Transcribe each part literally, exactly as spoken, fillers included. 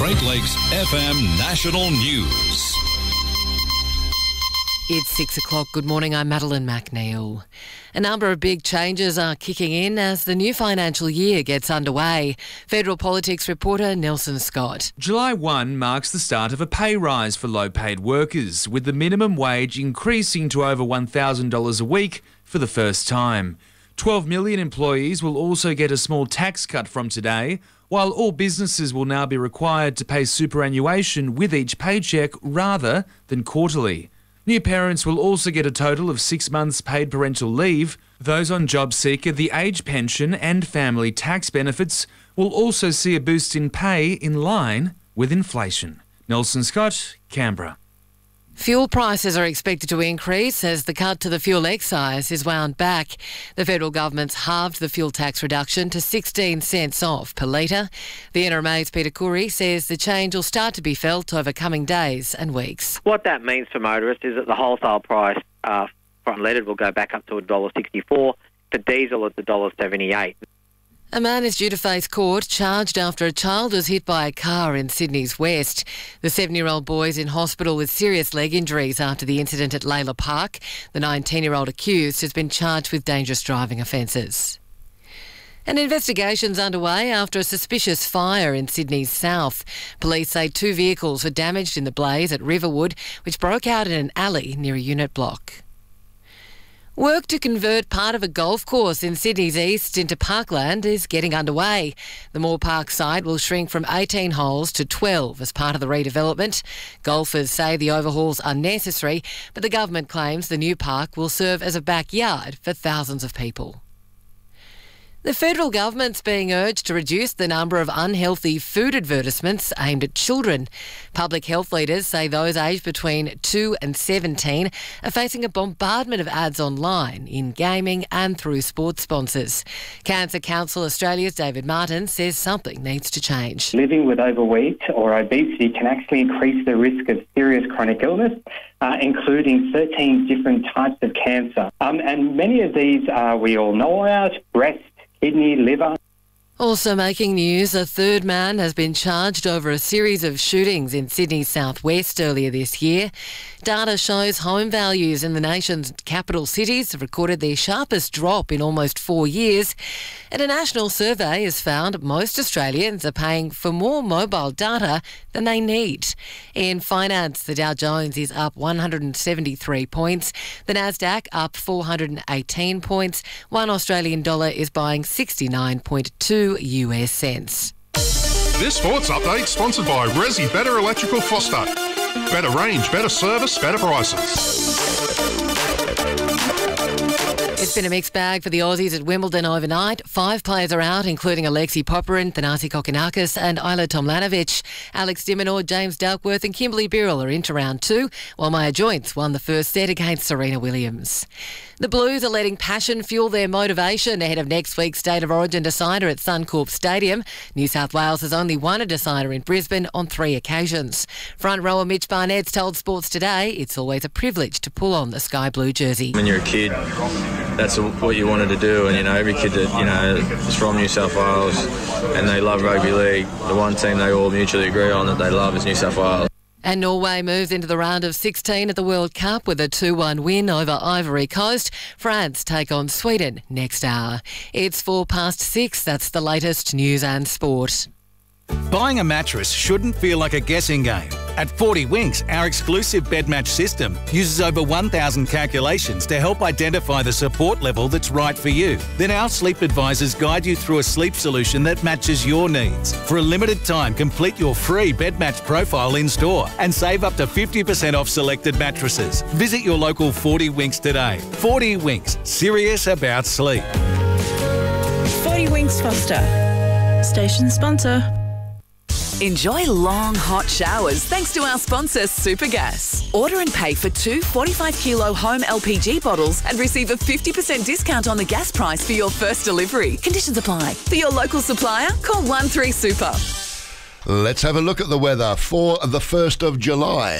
Great Lakes F M National News. It's six o'clock. Good morning. I'm Madeline McNeil. A number of big changes are kicking in as the new financial year gets underway. Federal politics reporter Nelson Scott. July first marks the start of a pay rise for low-paid workers, with the minimum wage increasing to over one thousand dollars a week for the first time. twelve million employees will also get a small tax cut from today, while all businesses will now be required to pay superannuation with each paycheck rather than quarterly. New parents will also get a total of six months paid parental leave. Those on JobSeeker, the age pension and family tax benefits will also see a boost in pay in line with inflation. Nelson Scott, Canberra. Fuel prices are expected to increase as the cut to the fuel excise is wound back. The federal government's halved the fuel tax reduction to sixteen cents off per litre. The N R M A's Peter Khoury says the change will start to be felt over coming days and weeks. What that means for motorists is that the wholesale price uh, for unleaded will go back up to one dollar sixty-four. For diesel, it's one dollar seventy-eight. A man is due to face court charged after a child was hit by a car in Sydney's west. The seven-year-old boy is in hospital with serious leg injuries after the incident at Layla Park. The nineteen-year-old accused has been charged with dangerous driving offences. An investigation's underway after a suspicious fire in Sydney's south. Police say two vehicles were damaged in the blaze at Riverwood, which broke out in an alley near a unit block. Work to convert part of a golf course in Sydney's east into parkland is getting underway. The Moore Park site will shrink from eighteen holes to twelve as part of the redevelopment. Golfers say the overhauls are necessary, but the government claims the new park will serve as a backyard for thousands of people. The federal government's being urged to reduce the number of unhealthy food advertisements aimed at children. Public health leaders say those aged between two and seventeen are facing a bombardment of ads online, in gaming and through sports sponsors. Cancer Council Australia's David Martin says something needs to change. Living with overweight or obesity can actually increase the risk of serious chronic illness, uh, including thirteen different types of cancer. Um, and many of these uh, we all know about: breast, kidney, liver. Also making news, a third man has been charged over a series of shootings in Sydney's southwest earlier this year. Data shows home values in the nation's capital cities have recorded their sharpest drop in almost four years. And a national survey has found most Australians are paying for more mobile data than they need. In finance, the Dow Jones is up one hundred seventy-three points. The Nasdaq up four hundred eighteen points. One Australian dollar is buying sixty-nine point two U S cents. This sports update sponsored by Resi Better Electrical Foster. Better range, better service, better prices. It's been a mixed bag for the Aussies at Wimbledon overnight. Five players are out, including Alexei Popyrin, Thanasi Kokkinakis and Ajla Tomljanovic. Alex de Minaur, James Duckworth and Kimberly Birrell are into round two, while Maya Joyce won the first set against Serena Williams. The Blues are letting passion fuel their motivation ahead of next week's State of Origin decider at Suncorp Stadium. New South Wales has only won a decider in Brisbane on three occasions. Front rower Mitch Barnett's told Sports Today it's always a privilege to pull on the sky blue jersey. When you're a kid, that's what you wanted to do, and you know every kid that you know is from New South Wales and they love rugby league, the one team they all mutually agree on that they love is New South Wales. And Norway moves into the round of sixteen at the World Cup with a two one win over Ivory Coast. France take on Sweden next hour. It's four past six. That's the latest news and sport. Buying a mattress shouldn't feel like a guessing game. At forty Winks, our exclusive bed match system uses over one thousand calculations to help identify the support level that's right for you. Then our sleep advisors guide you through a sleep solution that matches your needs. For a limited time, complete your free bed match profile in store and save up to fifty percent off selected mattresses. Visit your local forty Winks today. forty Winks, serious about sleep. forty Winks Foster, station sponsor. Enjoy long, hot showers thanks to our sponsor, Supergas. Order and pay for two forty-five kilo home L P G bottles and receive a fifty percent discount on the gas price for your first delivery. Conditions apply. For your local supplier, call one three super. Let's have a look at the weather for the first of July.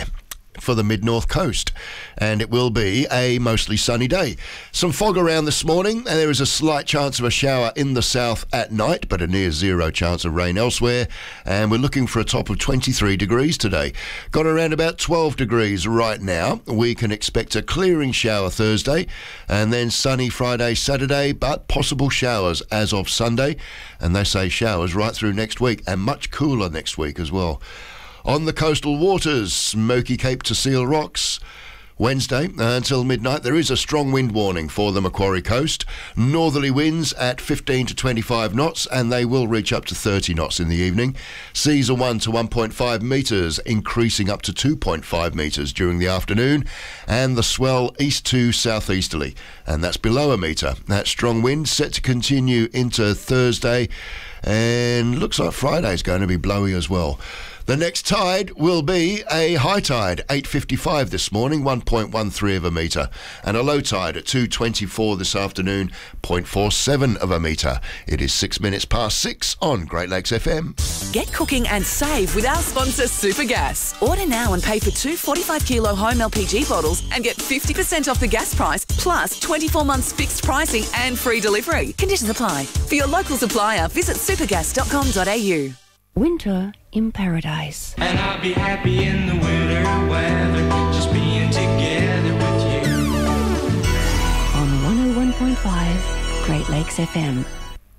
for the mid-north coast, and it will be a mostly sunny day. Some fog around this morning, and there is a slight chance of a shower in the south at night, but a near zero chance of rain elsewhere, and we're looking for a top of twenty-three degrees today. Got around about twelve degrees right now. We can expect a clearing shower Thursday, and then sunny Friday, Saturday, but possible showers as of Sunday, and they say showers right through next week, and much cooler next week as well. On the coastal waters, Smoky Cape to Seal Rocks, Wednesday until midnight, there is a strong wind warning for the Macquarie coast. Northerly winds at fifteen to twenty-five knots, and they will reach up to thirty knots in the evening. Seas are one to one point five metres, increasing up to two point five metres during the afternoon, and the swell east to southeasterly, and that's below a metre. That strong wind set to continue into Thursday, and looks like Friday's going to be blowy as well. The next tide will be a high tide, eight fifty-five this morning, one point one three of a metre, and a low tide at two twenty-four this afternoon, zero point four seven of a metre. It is six minutes past six on Great Lakes F M. Get cooking and save with our sponsor Supergas. Order now and pay for two forty-five kilo home L P G bottles and get fifty percent off the gas price, plus twenty-four months fixed pricing and free delivery. Conditions apply. For your local supplier, visit supergas dot com dot a u. Winter in paradise. And I'll be happy in the winter weather, just being together with you. On one oh one point five Great Lakes F M.